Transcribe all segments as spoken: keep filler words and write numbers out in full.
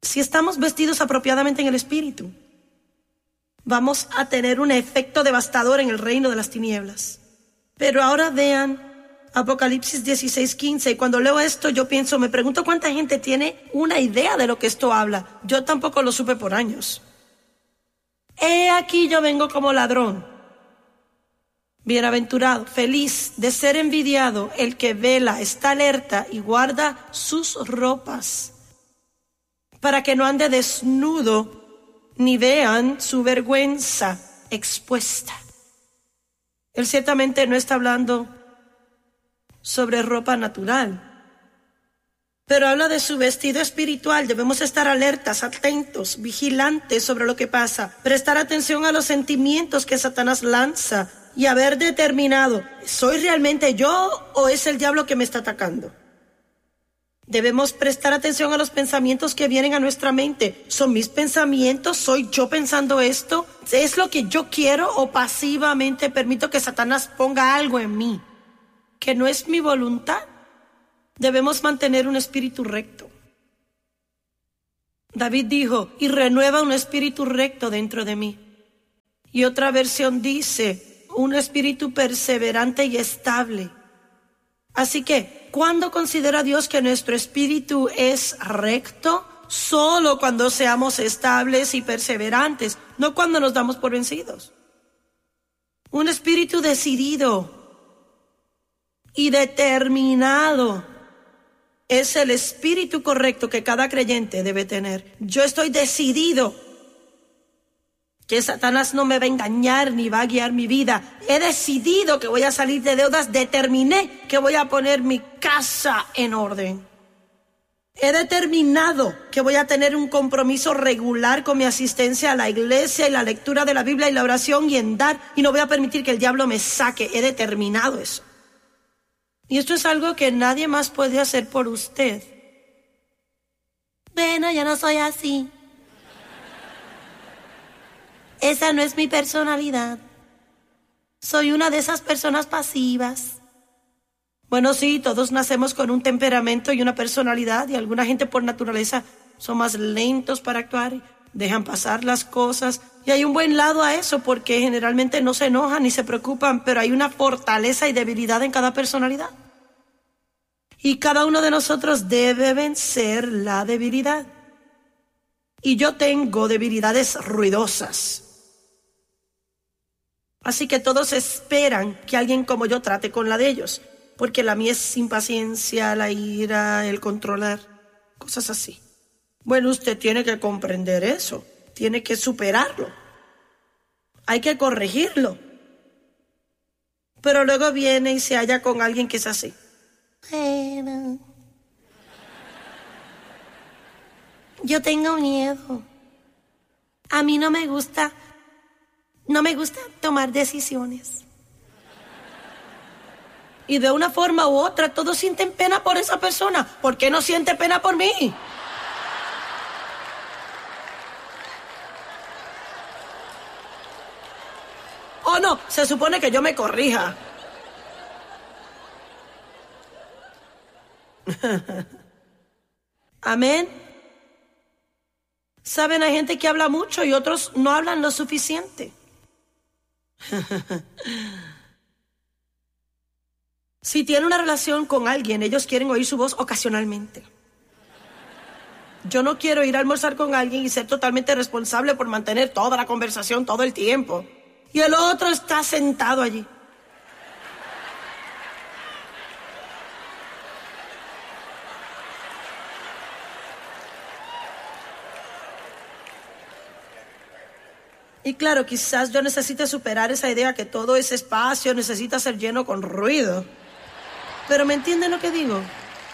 Si estamos vestidos apropiadamente en el Espíritu, vamos a tener un efecto devastador en el reino de las tinieblas. Pero ahora vean Apocalipsis dieciséis quince, y cuando leo esto yo pienso, me pregunto cuánta gente tiene una idea de lo que esto habla. Yo tampoco lo supe por años. He aquí yo vengo como ladrón. Bienaventurado, feliz, de ser envidiado, el que vela, está alerta y guarda sus ropas, para que no ande desnudo, ni vean su vergüenza expuesta. Él ciertamente no está hablando sobre ropa natural, pero habla de su vestido espiritual. Debemos estar alertas, atentos, vigilantes sobre lo que pasa, prestar atención a los sentimientos que Satanás lanza y haber determinado, ¿soy realmente yo o es el diablo que me está atacando? Debemos prestar atención a los pensamientos que vienen a nuestra mente. ¿Son mis pensamientos? ¿Soy yo pensando esto? ¿Es lo que yo quiero o pasivamente permito que Satanás ponga algo en mí que no es mi voluntad? Debemos mantener un espíritu recto. David dijo, y renueva un espíritu recto dentro de mí. Y otra versión dice, un espíritu perseverante y estable. Así que, ¿cuándo considera Dios que nuestro espíritu es recto? Solo cuando seamos estables y perseverantes, no cuando nos damos por vencidos. Un espíritu decidido y determinado es el espíritu correcto que cada creyente debe tener. Yo estoy decidido que Satanás no me va a engañar ni va a guiar mi vida. He decidido que voy a salir de deudas. Determiné que voy a poner mi casa en orden. He determinado que voy a tener un compromiso regular con mi asistencia a la iglesia y la lectura de la Biblia y la oración y en dar, y no voy a permitir que el diablo me saque. He determinado eso. Y esto es algo que nadie más puede hacer por usted. Bueno, yo no soy así. Esa no es mi personalidad. Soy una de esas personas pasivas. Bueno, sí, todos nacemos con un temperamento y una personalidad, y alguna gente por naturaleza son más lentos para actuar, dejan pasar las cosas, y hay un buen lado a eso porque generalmente no se enojan ni se preocupan, pero hay una fortaleza y debilidad en cada personalidad. Y cada uno de nosotros debe vencer la debilidad. Y yo tengo debilidades ruidosas. Así que todos esperan que alguien como yo trate con la de ellos, porque la mía es impaciencia, la ira, el controlar, cosas así. Bueno, usted tiene que comprender eso, tiene que superarlo, hay que corregirlo. Pero luego viene y se halla con alguien que es así. Bueno, yo tengo miedo. A mí no me gusta... No me gusta tomar decisiones. Y de una forma u otra todos sienten pena por esa persona. ¿Por qué no siente pena por mí? Oh no, se supone que yo me corrija. Amén. Saben, hay gente que habla mucho y otros no hablan lo suficiente. Si tiene una relación con alguien, ellos quieren oír su voz ocasionalmente. Yo no quiero ir a almorzar con alguien y ser totalmente responsable por mantener toda la conversación todo el tiempo. Y el otro está sentado allí. Y claro, quizás yo necesite superar esa idea que todo ese espacio necesita ser lleno con ruido. Pero ¿me entienden lo que digo?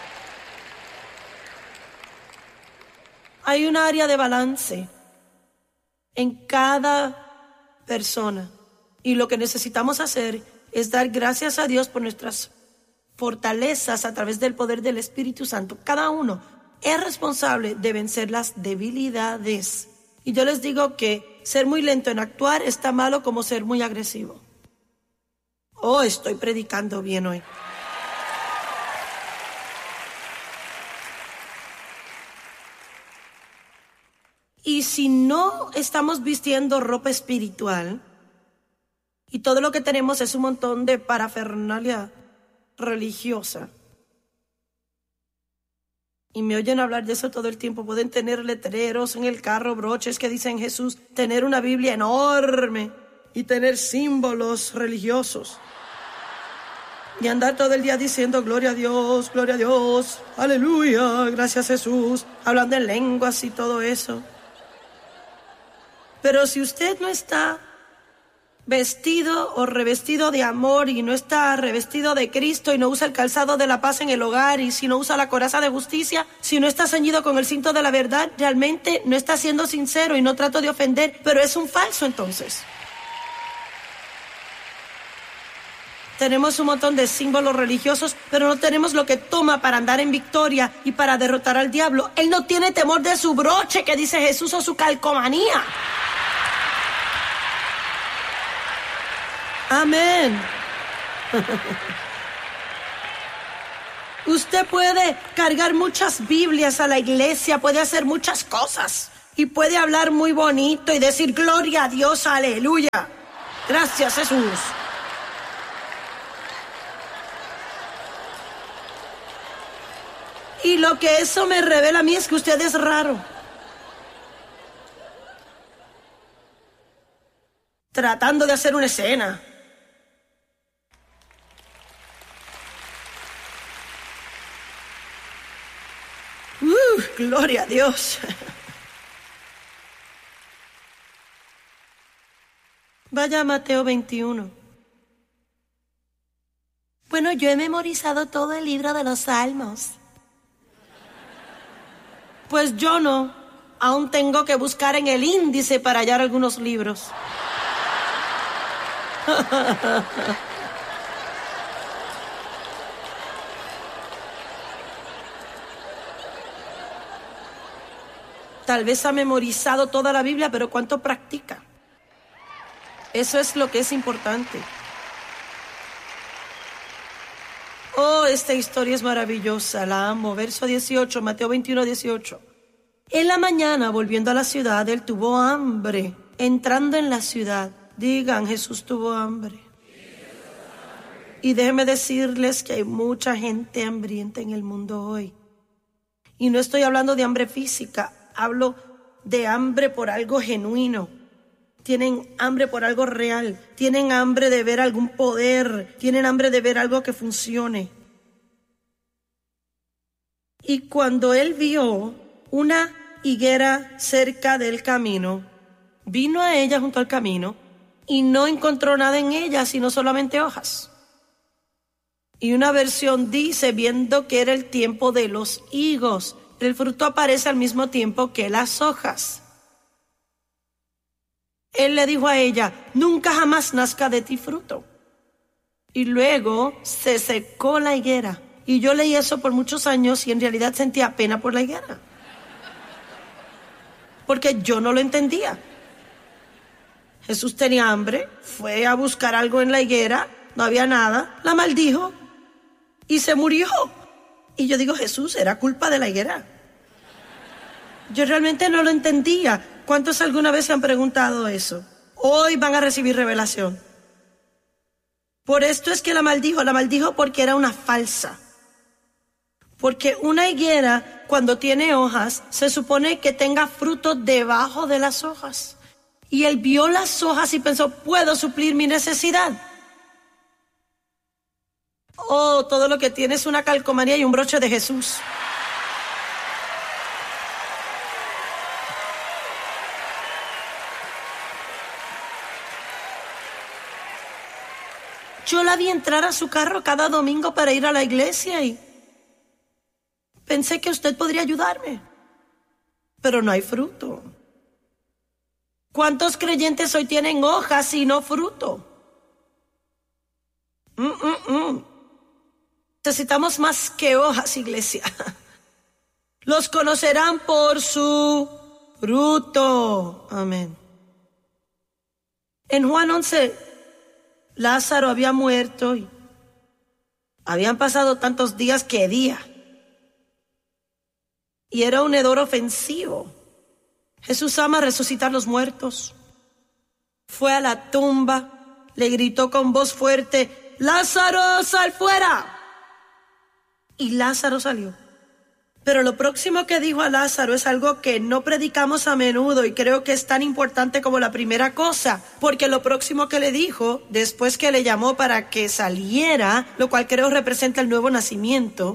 Hay un área de balance en cada persona. Y lo que necesitamos hacer es dar gracias a Dios por nuestras fortalezas a través del poder del Espíritu Santo. Cada uno es responsable de vencer las debilidades. Y yo les digo que ser muy lento en actuar es tan malo como ser muy agresivo. Oh, estoy predicando bien hoy. Y si no estamos vistiendo ropa espiritual y todo lo que tenemos es un montón de parafernalia religiosa, y me oyen hablar de eso todo el tiempo, pueden tener letreros en el carro, broches que dicen Jesús, tener una Biblia enorme y tener símbolos religiosos y andar todo el día diciendo gloria a Dios, gloria a Dios, aleluya, gracias Jesús, hablando en lenguas y todo eso. Pero si usted no está vestido o revestido de amor y no está revestido de Cristo y no usa el calzado de la paz en el hogar y si no usa la coraza de justicia, si no está ceñido con el cinto de la verdad, realmente no está siendo sincero y no trato de ofender, pero es un falso entonces. Tenemos un montón de símbolos religiosos, pero no tenemos lo que toma para andar en victoria y para derrotar al diablo. Él no tiene temor de su broche que dice Jesús o su calcomanía. Amén. Usted puede cargar muchas Biblias a la iglesia, puede hacer muchas cosas y puede hablar muy bonito y decir gloria a Dios, aleluya. Gracias Jesús. Y lo que eso me revela a mí es que usted es raro. Tratando de hacer una escena. Uh, gloria a Dios. Vaya a Mateo veintiuno. Bueno, yo he memorizado todo el libro de los Salmos. Pues yo no. Aún tengo que buscar en el índice para hallar algunos libros. Tal vez ha memorizado toda la Biblia, pero ¿cuánto practica? Eso es lo que es importante. Oh, esta historia es maravillosa, la amo. Verso dieciocho, Mateo veintiuno, dieciocho. En la mañana, volviendo a la ciudad, él tuvo hambre. Entrando en la ciudad, digan, Jesús tuvo hambre. Y déjenme decirles que hay mucha gente hambrienta en el mundo hoy. Y no estoy hablando de hambre física, hablo de hambre por algo genuino. Tienen hambre por algo real, tienen hambre de ver algún poder, tienen hambre de ver algo que funcione. Y cuando él vio una higuera cerca del camino, vino a ella junto al camino y no encontró nada en ella, sino solamente hojas. Y una versión dice, viendo que era el tiempo de los higos, el fruto aparece al mismo tiempo que las hojas. Él le dijo a ella, nunca jamás nazca de ti fruto. Y luego se secó la higuera. Y yo leí eso por muchos años y en realidad sentía pena por la higuera. Porque yo no lo entendía. Jesús tenía hambre, fue a buscar algo en la higuera, no había nada, la maldijo y se murió. Y yo digo, Jesús, era culpa de la higuera. Yo realmente no lo entendía. ¿Cuántos alguna vez se han preguntado eso? Hoy van a recibir revelación. Por esto es que la maldijo. La maldijo porque era una falsa. Porque una higuera, cuando tiene hojas, se supone que tenga fruto debajo de las hojas. Y él vio las hojas y pensó, puedo suplir mi necesidad. Oh, todo lo que tiene es una calcomanía y un broche de Jesús. Yo la vi entrar a su carro cada domingo para ir a la iglesia y pensé que usted podría ayudarme, pero no hay fruto. ¿Cuántos creyentes hoy tienen hojas y no fruto? Mm, mm, mm. Necesitamos más que hojas, iglesia. Los conocerán por su fruto. Amén. En Juan once, Lázaro había muerto y habían pasado tantos días que día. Y era un hedor ofensivo. Jesús ama resucitar los muertos. Fue a la tumba, le gritó con voz fuerte, ¡Lázaro, sal fuera! Y Lázaro salió. Pero lo próximo que dijo a Lázaro es algo que no predicamos a menudo y creo que es tan importante como la primera cosa, porque lo próximo que le dijo, después que le llamó para que saliera, lo cual creo representa el nuevo nacimiento,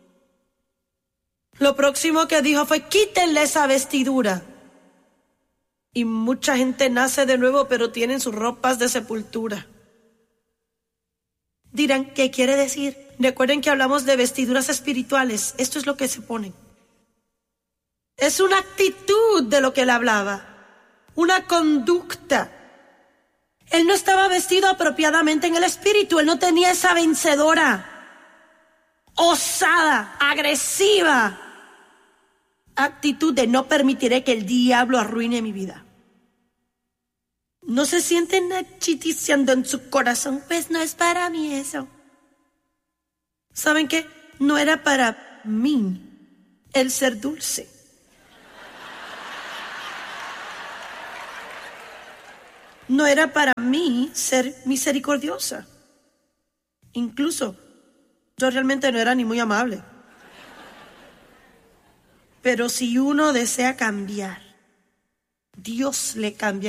lo próximo que dijo fue, quítenle esa vestidura. Y mucha gente nace de nuevo, pero tienen sus ropas de sepultura. Dirán, ¿qué quiere decir? Recuerden que hablamos de vestiduras espirituales. Esto es lo que se ponen. Es una actitud de lo que él hablaba. Una conducta. Él no estaba vestido apropiadamente en el espíritu. Él no tenía esa vencedora, osada, agresiva actitud de no permitiré que el diablo arruine mi vida. No se sienten chiticiando en su corazón, pues no es para mí eso. ¿Saben qué? No era para mí el ser dulce. No era para mí ser misericordiosa. Incluso, yo realmente no era ni muy amable. Pero si uno desea cambiar, Dios le cambia.